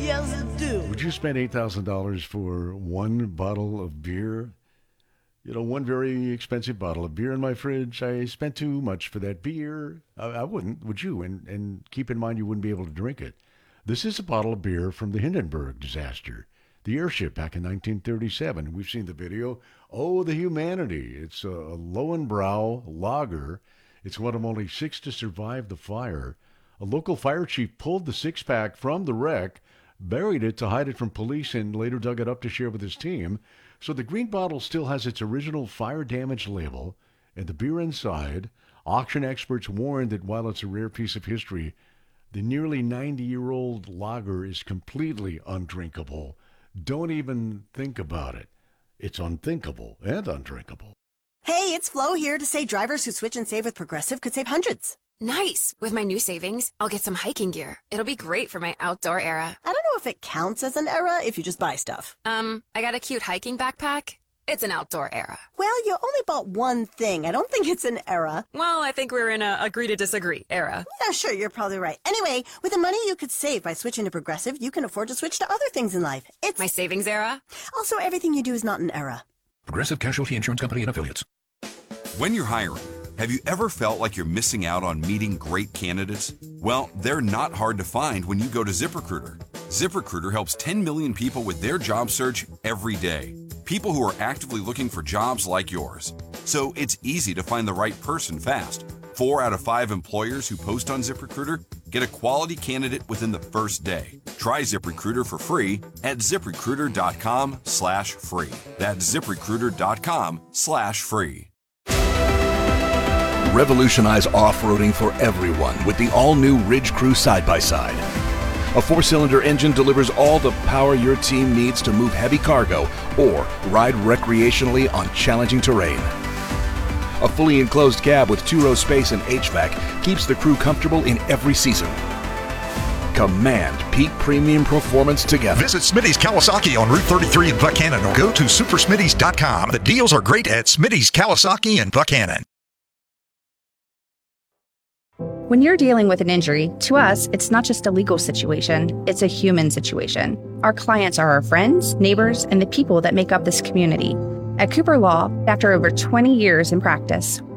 yes I do. Would you spend $8,000 for one bottle of beer? You know, one very expensive bottle of beer in my fridge. I spent too much for that beer. I wouldn't, would you? And keep in mind you wouldn't be able to drink it. This is a bottle of beer from the Hindenburg disaster, the airship back in 1937. We've seen the video. Oh, the humanity. It's a Lowenbrau lager. It's one of only 6 to survive the fire. A local fire chief pulled the six-pack from the wreck, buried it to hide it from police, and later dug it up to share with his team. So the green bottle still has its original fire damage label, and the beer inside. Auction experts warned that while it's a rare piece of history, the nearly 90-year-old lager is completely undrinkable. Don't even think about it. It's unthinkable and undrinkable. Hey, it's Flo here to say drivers who switch and save with Progressive could save hundreds. Nice! With my new savings, I'll get some hiking gear. It'll be great for my outdoor era. I don't know if it counts as an era if you just buy stuff. I got a cute hiking backpack. It's an outdoor era. Well, you only bought one thing. I don't think it's an era. Well, I think we're in a agree to disagree era. Yeah, sure, you're probably right. Anyway, with the money you could save by switching to Progressive, you can afford to switch to other things in life. It's my savings era. Also, everything you do is not an era. Progressive Casualty Insurance Company and Affiliates. When you're hiring, have you ever felt like you're missing out on meeting great candidates? Well, they're not hard to find when you go to ZipRecruiter. ZipRecruiter helps 10 million people with their job search every day. People who are actively looking for jobs like yours. So it's easy to find the right person fast. 4 out of 5 employers who post on ZipRecruiter get a quality candidate within the first day. Try ZipRecruiter for free at ZipRecruiter.com/free. That's ZipRecruiter.com/free. Revolutionize off-roading for everyone with the all-new Ridge Crew side-by-side. A 4-cylinder engine delivers all the power your team needs to move heavy cargo or ride recreationally on challenging terrain. A fully enclosed cab with 2-row space and HVAC keeps the crew comfortable in every season. Command peak premium performance together. Visit Smitty's Kawasaki on Route 33 in Buchanan or go to supersmitty's.com. The deals are great at Smitty's Kawasaki in Buchanan. When you're dealing with an injury, to us, it's not just a legal situation, it's a human situation. Our clients are our friends, neighbors, and the people that make up this community. At Cooper Law, after over 20 years in practice,